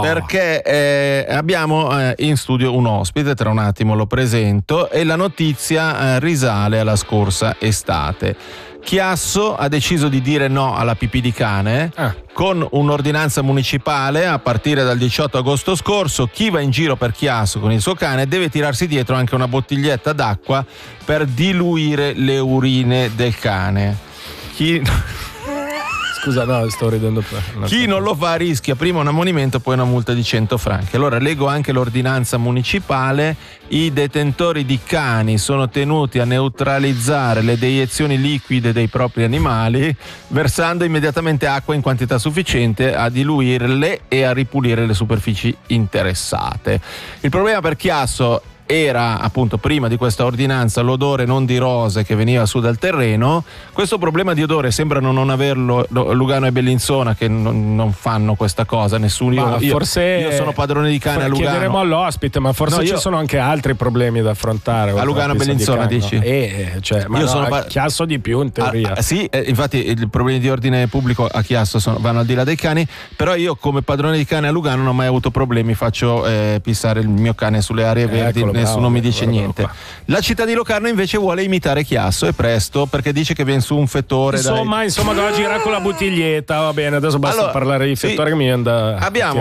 Perché abbiamo in studio un ospite, tra un attimo lo presento, e la notizia risale alla scorsa estate. Chiasso ha deciso di dire no alla pipì di cane con un'ordinanza municipale a partire dal 18 agosto scorso. Chi va in giro per Chiasso con il suo cane deve tirarsi dietro anche una bottiglietta d'acqua per diluire le urine del cane. Scusa, no, sto ridendo. Chi non lo fa rischia prima un ammonimento, poi una multa di 100 franchi. Allora leggo anche l'ordinanza municipale. I detentori di cani sono tenuti a neutralizzare le deiezioni liquide dei propri animali, versando immediatamente acqua in quantità sufficiente a diluirle e a ripulire le superfici interessate. Il problema per Chiasso era appunto, prima di questa ordinanza, l'odore non di rose che veniva su dal terreno. Questo problema di odore sembrano non averlo Lugano e Bellinzona, che non fanno questa cosa. Nessuno. Io sono padrone di cane a Lugano. Chiederemo all'ospite, ma forse ci sono anche altri problemi da affrontare a Lugano e Bellinzona, dici? Ma io sono a Chiasso di più, in teoria. Sì, infatti i problemi di ordine pubblico a Chiasso vanno al di là dei cani, però io come padrone di cane a Lugano non ho mai avuto problemi. Faccio pissare il mio cane sulle aree verdi, nessuno mi dice niente. La città di Locarno invece vuole imitare Chiasso, e presto, perché dice che viene su un fettore. Insomma, doveva girare con la bottiglietta. Va bene, adesso basta parlare di fettore che mi viene da.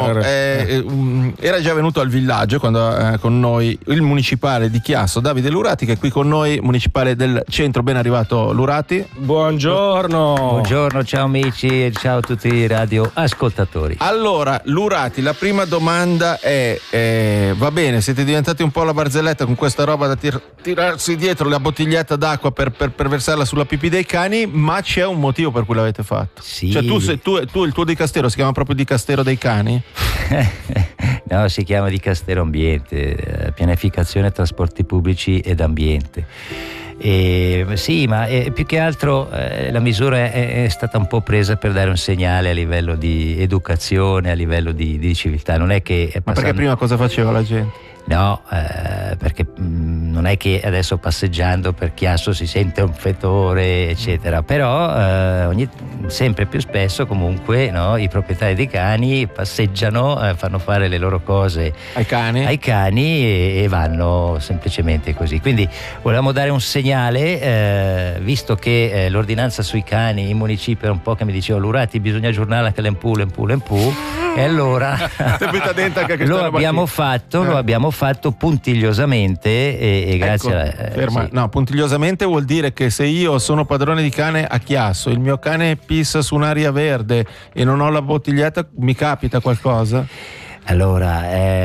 Era già venuto al villaggio quando con noi il municipale di Chiasso, Davide Lurati, che è qui con noi, municipale del centro. Ben arrivato, Lurati. Buongiorno. Buongiorno, ciao amici e ciao a tutti i radio ascoltatori. Allora, Lurati, la prima domanda è va bene, siete diventati un po' la barzelletta con questa roba da tirarsi dietro la bottiglietta d'acqua per versarla sulla pipì dei cani, ma c'è un motivo per cui l'avete fatto? Sì. Cioè tu il tuo dicastero si chiama proprio dicastero dei cani? No, si chiama dicastero ambiente, pianificazione, trasporti pubblici ed ambiente. Sì, ma più che altro la misura è stata un po' presa per dare un segnale a livello di educazione, a livello di civiltà. Non è che è Ma perché prima cosa faceva la gente? No, perché non è che adesso passeggiando per Chiasso si sente un fetore, eccetera, però sempre più spesso comunque, no, i proprietari dei cani passeggiano, fanno fare le loro cose ai cani e vanno semplicemente così. Quindi volevamo dare un segnale, visto che l'ordinanza sui cani in municipio è un po' che mi diceva Lurati, bisogna aggiornarla anche l'empù, e allora lo abbiamo fatto puntigliosamente e grazie ferma. Sì. No, puntigliosamente vuol dire che se io sono padrone di cane a Chiasso, il mio cane pissa su un'area verde e non ho la bottiglietta, mi capita qualcosa? Allora,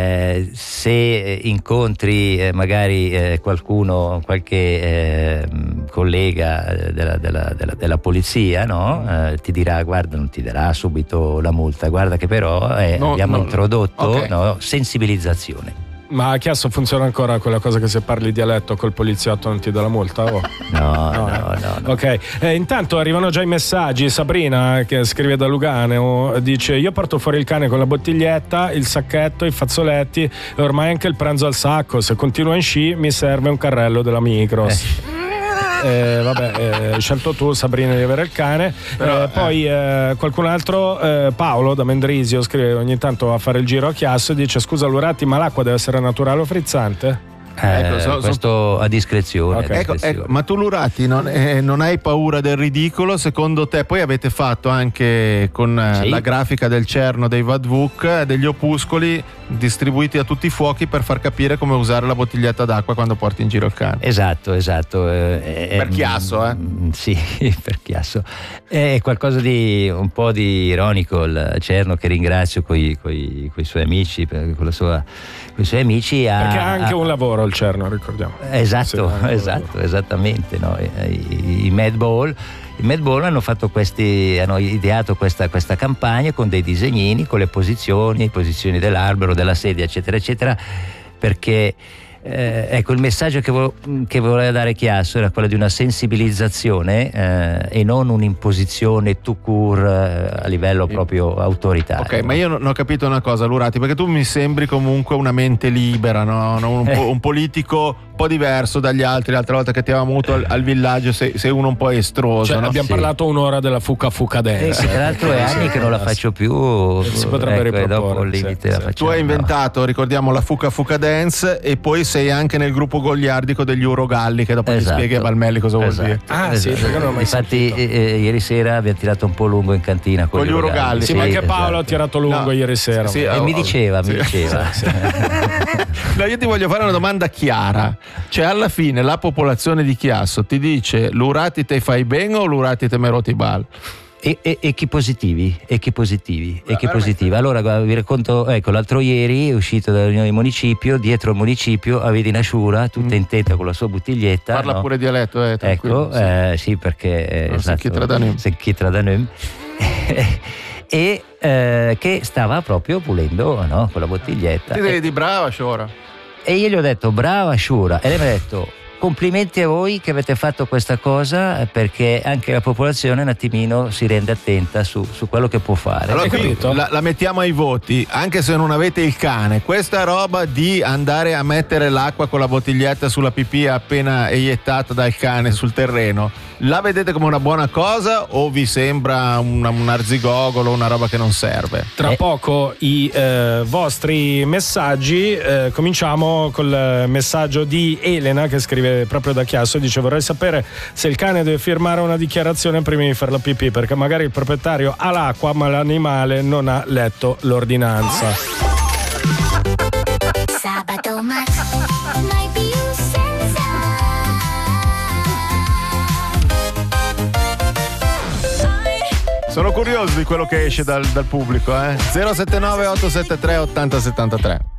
se incontri magari qualcuno, qualche collega della polizia, no? Ti dirà, guarda, non ti darà subito la multa, guarda che però abbiamo introdotto sensibilizzazione. Ma a Chiasso funziona ancora quella cosa che se parli dialetto col poliziotto non ti dà la multa? No. Ok, intanto arrivano già i messaggi. Sabrina, che scrive da Lugano, dice: io porto fuori il cane con la bottiglietta, il sacchetto, i fazzoletti e ormai anche il pranzo al sacco. Se continua in sci mi serve un carrello della Micros. Hai scelto tu, Sabrina, di avere il cane. Poi qualcun altro, Paolo da Mendrisio, scrive ogni tanto a fare il giro a Chiasso e dice: scusa Lurati, ma l'acqua deve essere naturale o frizzante? Questo a discrezione. Okay. Ecco, ma tu Lurati non hai paura del ridicolo? Secondo te? Poi avete fatto anche con la grafica del Cerno dei Vadvuk degli opuscoli distribuiti a tutti i fuochi per far capire come usare la bottiglietta d'acqua quando porti in giro il cane. Esatto. Per Chiasso, Sì, per Chiasso. È qualcosa di un po' di ironico il Cerno, che ringrazio con i suoi amici, con i suoi amici. Perché ha anche un lavoro il Cerno, ricordiamo. Esatto, esattamente. No? I Madball hanno ideato questa campagna con dei disegnini, con le posizioni dell'albero, della sedia, eccetera, eccetera, perché ecco, il messaggio che voleva dare Chiasso era quello di una sensibilizzazione e non un'imposizione tout court a livello proprio autoritario. Ok, ma io non ho capito una cosa, Lurati, perché tu mi sembri comunque una mente libera, no? Un politico un po' diverso dagli altri. L'altra volta che ti avevamo avuto al villaggio sei uno un po' estroso, cioè, no? Abbiamo parlato un'ora della fuca dance. Tra l'altro è anni che non la faccio più, si potrebbe riproporre, dopo il limite la facciamo. Tu hai inventato, ricordiamo, la fuca dance e poi sei anche nel gruppo goliardico degli Urogalli, che dopo ti spieghi a Valmelli cosa vuol dire. Sì, perché non ho mai infatti ieri sera abbiamo tirato un po' lungo in cantina con gli Urogalli. Sì, ma anche Paolo ha tirato lungo ieri sera. E mi diceva. No, io ti voglio fare una domanda chiara. Cioè, alla fine la popolazione di Chiasso ti dice Lurati te fai bene o Lurati te meroti bal? E chi positivi. Allora vi racconto, ecco, l'altro ieri è uscito dalla riunione di municipio, dietro al municipio avete una sciura tutta intenta con la sua bottiglietta. Parla pure dialetto, ecco, sì, perché esatto, se chi tra da noi e che stava proprio pulendo, no, con la bottiglietta. Ti devi di brava Sciora. E io gli ho detto brava Sciura, e lei mi ha detto complimenti a voi che avete fatto questa cosa, perché anche la popolazione un attimino si rende attenta su quello che può fare. Allora qui la mettiamo ai voti, anche se non avete il cane. Questa roba di andare a mettere l'acqua con la bottiglietta sulla pipì appena eiettata dal cane sul terreno, la vedete come una buona cosa o vi sembra un arzigogolo, una roba che non serve? Tra poco i vostri messaggi, cominciamo col messaggio di Elena che scrive proprio da Chiasso e dice: vorrei sapere se il cane deve firmare una dichiarazione prima di fare la pipì, perché magari il proprietario ha l'acqua ma l'animale non ha letto l'ordinanza. Sabato mai più senza. Sono curioso di quello che esce dal pubblico, 079 873 8073.